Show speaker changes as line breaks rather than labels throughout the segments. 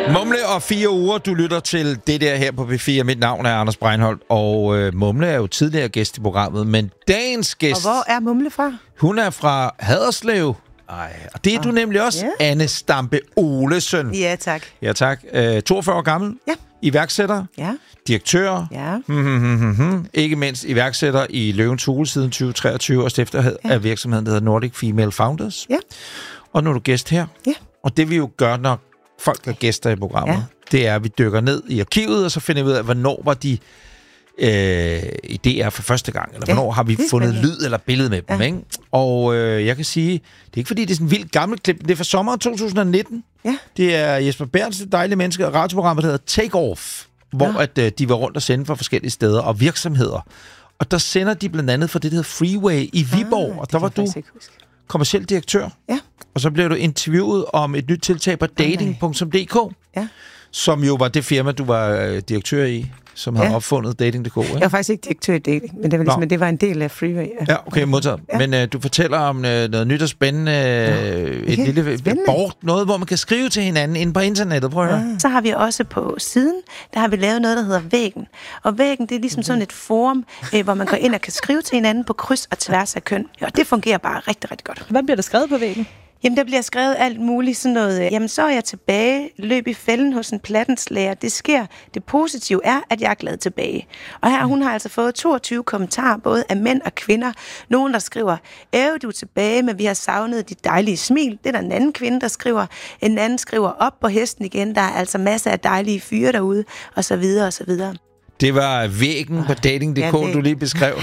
Mumle og 4 uger, du lytter til det der her på P4. Mit navn er Anders Breinholt, og Mumle er jo tidligere gæst i programmet, men dagens gæst...
Og hvor er Mumle fra?
Hun er fra Haderslev. Og det er du nemlig også, Anne Stampe Olesen.
Ja, tak.
Ja, tak. 42 år gammel.
Ja.
Iværksætter.
Ja.
Direktør.
Ja.
Ikke mindst iværksætter i Løvens Hule siden 2023, og stifter af virksomheden, der hedder Nordic Female Founders.
Ja.
Og nu er du gæst her.
Ja.
Og det vi jo gør, når folk er gæster i programmet, det er, at vi dykker ned i arkivet, og så finder vi ud af, hvornår var de idéer for første gang, eller hvornår har vi fundet lyd eller billede med dem, ikke? Og jeg kan sige, det er ikke fordi, det er sådan en vildt gammelt klip, det er fra sommeren 2019. Ja. Det er Jesper Bernds, det dejlige menneske, og radioprogrammet, der hedder Take Off, hvor at, de var rundt og sende fra forskellige steder og virksomheder. Og der sender de blandt andet for det, der hedder Freeway i Viborg, og der var du kommerciel direktør. Ja. Og så blev du interviewet om et nyt tiltag på dating.dk, som jo var det firma, du var direktør i, som havde opfundet dating.dk.
Jeg var faktisk ikke direktør i dating, men det var, ligesom, det var en del af Freeway.
Ja, okay, modtaget. Ja. Men du fortæller om noget nyt og spændende, et lille board, noget, hvor man kan skrive til hinanden inde på internettet. Prøv at høre.
Så har vi også på siden, der har vi lavet noget, der hedder Væggen. Og Væggen, det er ligesom sådan et forum, hvor man går ind og kan skrive til hinanden på kryds og tværs af køn. Og det fungerer bare rigtig, rigtig godt.
Hvad bliver der skrevet på Væggen?
Jamen, der bliver skrevet alt muligt, sådan noget, jamen, så er jeg tilbage, løb i fælden hos en plattenslæger. Det sker. Det positive er, at jeg er glad tilbage. Og her, hun har altså fået 22 kommentarer, både af mænd og kvinder. Nogen, der skriver, du er tilbage, men vi har savnet dit dejlige smil. Det er der en anden kvinde, der skriver. En anden skriver, op på hesten igen. Der er altså masser af dejlige fyre derude, og så videre, og så videre.
Det var Væggen på dating.dk, du lige beskrev.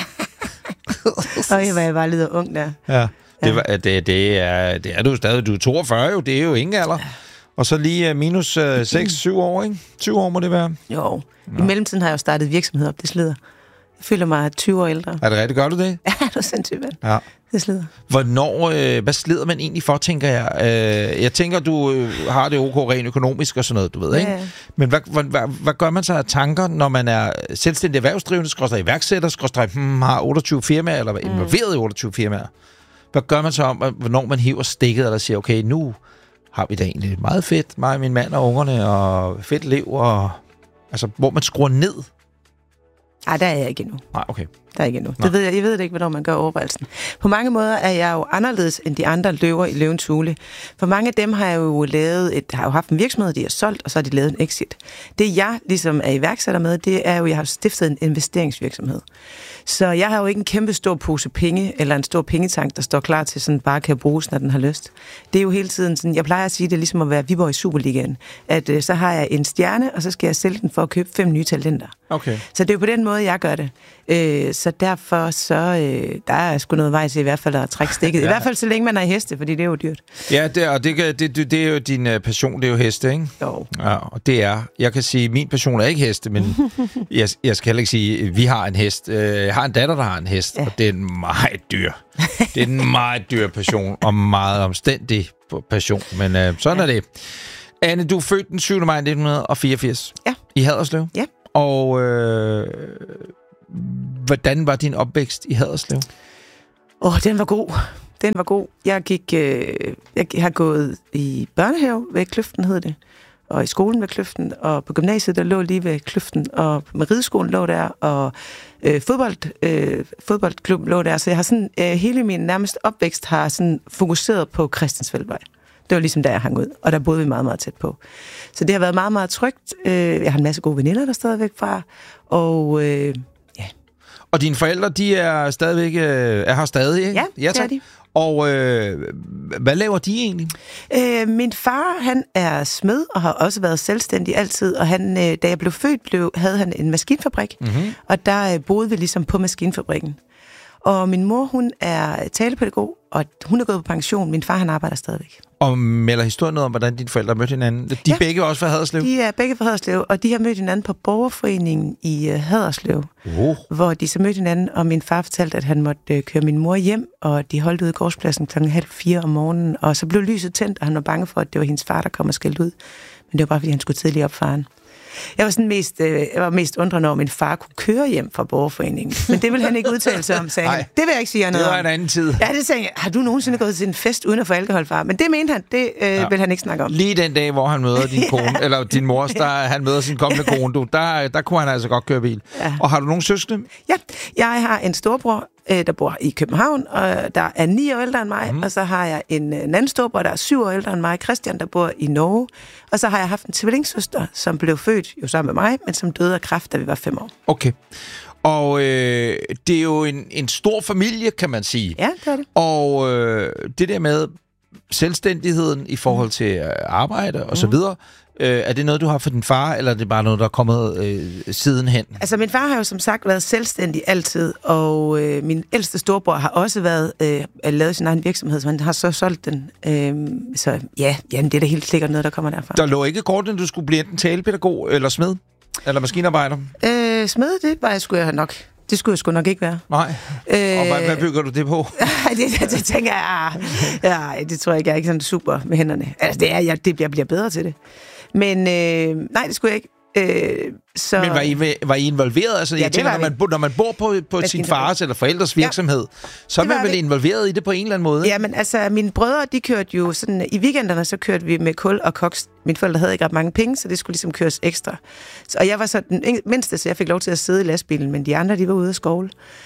Øj, hvor jeg bare lyder ung der.
Ja. Det er du stadig. Du er 42 jo, det er jo ingen alder. Og så lige minus 6-7 år, ikke? 20 år må det være.
Jo. I mellemtiden har jeg jo startet virksomhed op. Det slider. Jeg føler mig 20 år ældre.
Er det rigtigt? Gør du det?
Ja, det er sindssygt, mand. Ja. Det slider.
Hvad slider man egentlig for, tænker jeg? Jeg tænker, du har det ok rent økonomisk og sådan noget, du ved, ikke? Ja. Men hvad gør man så af tanker, når man er selvstændig erhvervsdrivende, /iværksætter, har 28 firmaer, eller involveret i 28 firmaer? Hvad gør man så om, hvornår man hiver stikket, eller siger, okay, nu har vi da egentlig meget fedt, mig og min mand og ungerne, og fedt liv, og altså, hvor man skruer ned?
Nej, der er jeg ikke endnu.
Nej, okay.
Der er ikke endnu. Det ved jeg ved det ikke, hvornår man gør overvejelsen. På mange måder er jeg jo anderledes end de andre løver i Løvens Hule. For mange af dem har jeg jo har jo haft en virksomhed, de har solgt, og så har de lavet en exit. Det jeg ligesom er iværksætter med, det er jo, jeg har stiftet en investeringsvirksomhed. Så jeg har jo ikke en kæmpe stor pose penge, eller en stor pengetank, der står klar til sådan bare kan bruges, når den har lyst. Det er jo hele tiden sådan, jeg plejer at sige, det er ligesom at være Viborg i Superligaen. At så har jeg en stjerne, og så skal jeg sælge den for at købe 5 nye talenter.
Okay.
Så det er jo på den måde, jeg gør det. Så derfor der er sgu noget vej til i hvert fald at trække stikket. I hvert fald så længe man er heste, fordi det er jo dyrt.
Ja, det er jo din passion, det er jo heste, ikke?
Jo.
Ja, og det er, jeg kan sige, min passion er ikke heste, men jeg skal heller ikke sige, vi har en hest. Jeg har en datter, der har en hest, og det er en meget dyr. Det er en meget dyr passion, og meget omstændig passion, men sådan er det. Anne, du er født den 7. maj 1984 i Haderslev. Ja. Og hvordan var din opvækst i Haderslev?
Den var god. Den var god. Jeg har gået i børnehave ved Kløften, hed det, og i skolen ved Kløften, og på gymnasiet, der lå lige ved Kløften, og med rideskolen lå der, og fodboldklubben lå der, så jeg har sådan, hele min nærmeste opvækst har sådan fokuseret på Christiansfeldvej. Det var ligesom der, jeg hang ud, og der boede vi meget, meget tæt på. Så det har været meget, meget trygt. Jeg har en masse gode veninder, der stadigvæk fra, og
Og dine forældre, de er stadigvæk er her stadig, ikke?
Ja, det er de.
Og hvad laver de egentlig?
Min far, han er smed og har også været selvstændig altid, og han, da jeg blev født, havde han en maskinfabrik, og der boede vi ligesom på maskinfabrikken. Og min mor, hun er talepædagog, og hun er gået på pension. Min far, han arbejder stadigvæk.
Og melder historien noget om, hvordan dine forældre mødte hinanden? De er begge også fra Haderslev?
De er begge fra Haderslev, og de har mødt hinanden på borgerforeningen i Haderslev, hvor de så mødte hinanden, og min far fortalte, at han måtte køre min mor hjem, og de holdt ude i gårdspladsen 3:30 om morgenen, og så blev lyset tændt, og han var bange for, at det var hendes far, der kom og skældte ud. Men det var bare, fordi han skulle tidligt op faren. Jeg var mest undrende over, at min far kunne køre hjem fra borgerforeningen. Men det vil han ikke udtale sig om, sagde han. Det vil jeg ikke sige noget om.
Det var en anden tid.
Ja, det sagde jeg. Har du nogensinde gået til en fest uden at få alkohol, far? Men det mente han. Det vil han ikke snakke om.
Lige den dag, hvor han møder din kone, eller din mor, han møder sin kommende kone, der kunne han altså godt køre bil. Ja. Og har du nogen søskende?
Ja, jeg har en storbror, der bor i København, og der er 9 år ældre end mig, og så har jeg en anden storbror, der er 7 år ældre end mig, Christian, der bor i Norge, og så har jeg haft en tvillingssøster, som blev født jo sammen med mig, men som døde af kræft, da vi var 5 år.
Okay. Og det er jo en stor familie, kan man sige.
Ja, det er det.
Og det der med selvstændigheden i forhold til arbejde og så videre, er det noget, du har for din far, eller er det bare noget, der er kommet sidenhen?
Altså, min far har jo som sagt været selvstændig altid, og min ældste storbror har også lavet sin egen virksomhed, så han har så solgt den. Så ja, det er da helt sikkert noget, der kommer derfra.
Der lå ikke kort, at du skulle blive enten talepædagog eller smed? Eller maskinarbejder?
Smed, det skulle jeg sgu nok ikke være.
Nej. Og hvad bygger du det på?
det tænker jeg, det tror jeg ikke, jeg er ikke sådan super med hænderne. Altså, jeg bliver bedre til det. Men nej, det skulle jeg ikke.
Men var I involveret? Altså, jeg tænker, når man bor på sin fars eller forældres virksomhed, så er man vel involveret i det på en eller anden måde?
Ja, men altså, mine brødre, de kørte jo sådan, i weekenderne, så kørte vi med kul og koks. Mine forældre havde ikke ret mange penge, så det skulle ligesom køres ekstra. Og jeg var så den mindste, så jeg fik lov til at sidde i lastbilen, men de andre, de var ude at skovle.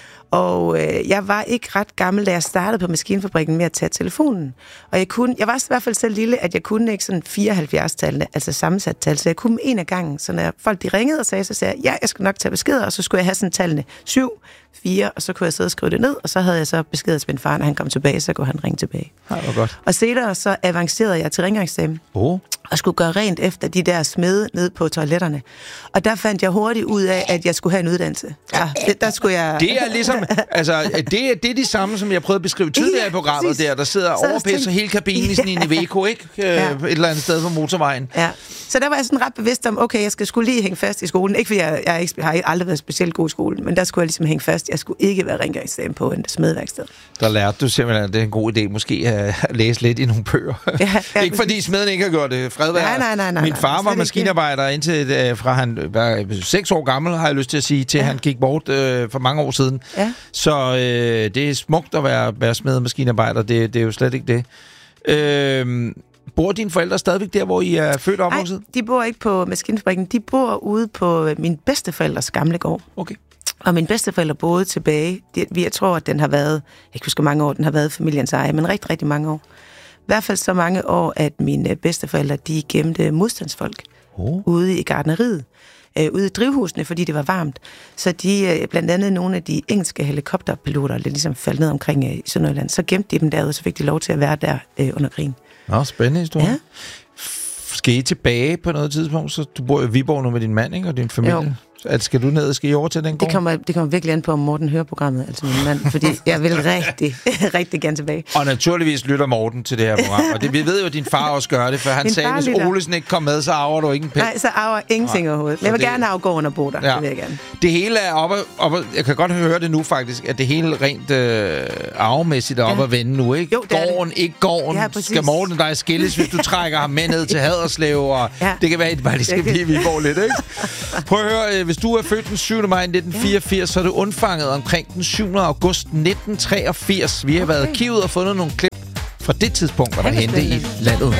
Og jeg var ikke ret gammel, da jeg startede på maskinfabrikken med at tage telefonen. Og jeg var i hvert fald så lille, at jeg kunne ikke sådan 74-tallene, altså sammensat tal. Så jeg kunne en af gangen. Så når folk de ringede og sagde, så sagde jeg, ja, jeg skal nok tage beskeder. Og så skulle jeg have sådan tallene 7, 4, og så kunne jeg sidde og skrive det ned. Og så havde jeg så beskeder til min far, når han kom tilbage, så kunne han ringe tilbage.
Ja, det var godt.
Og senere så avancerede jeg til rengøringseksamen. Og skulle gøre rent efter de der smede ned på toiletterne. Og der fandt jeg hurtigt ud af, at jeg skulle have en uddannelse. Ja, der skulle jeg...
Det er ligesom... Altså, det er de samme, som jeg prøvede at beskrive tidligere i programmet der sidder overpisser hele kabinen i sådan en Iveco, ikke? Et eller andet sted på motorvejen.
Ja. Så der var jeg sådan ret bevidst om, okay, jeg skulle lige hænge fast i skolen. Ikke fordi jeg har aldrig været specielt god i skolen, men der skulle jeg ligesom hænge fast. Jeg skulle ikke være rengøringseksamen på en smedeværksted. Der
lærte du simpelthen, at det er en god idé måske at læse lidt i nogle bøger. Ja, ikke fordi smeden ikke har gjort det.
Nej.
Min far var maskinarbejder indtil fra han var 6 år gammel, har jeg lyst til at sige, til han gik bort for mange år siden. Ja. Så det er smukt at være smed og maskinarbejder. Det er jo slet ikke det. Bor dine forældre stadigvæk der, hvor I er født og opvokset?
Nej, de bor ikke på maskinfabrikken. De bor ude på min bedsteforældres gamle gård.
Okay.
Og mine bedsteforældre boede tilbage. Jeg tror, at den har været, jeg husker mange år, den har været familiens eje, men rigtig, rigtig mange år. I hvert fald så mange år, at mine bedsteforældre, de gemte modstandsfolk ude i gartneriet, ude i drivhusene, fordi det var varmt. Så de, blandt andet nogle af de engelske helikopterpiloter, der ligesom faldt ned omkring i Sønderjylland, så gemte de dem derude, så fik de lov til at være der under krigen.
Nå, spændende historie. Ja. Skal I tilbage på noget tidspunkt? Så du bor i Viborg nu med din mand, ikke, og din familie? Jo. Skal du ned og skal I over til den gård?
Det kommer virkelig an på, om Morten hører programmet, altså min mand, fordi jeg vil rigtig gerne tilbage.
Og naturligvis lytter Morten til det her program, og vi ved jo, at din far også gør det, for han sagde, hvis Olesen ikke kom med, så arver du ikke en pind.
Nej, så arver ingenting overhovedet. Men jeg vil gerne arve gården og bo der, det vil jeg gerne.
Det hele er oppe, jeg kan godt høre det nu faktisk, at det hele rent arvemæssigt er oppe at vende nu, ikke?
Jo,
gården, ikke gården. Ja, skal Morten og dig skilles, hvis du trækker ham med ned til Haderslev, og det kan være, at det skal blive Viborg lidt, ikke? Prøv at høre, hvis du er født den 7. maj 1984, så er du undfanget omkring den 7. august 1983. Vi har været i arkivet og fundet nogle klip fra det tidspunkt, hvor der hente i landet.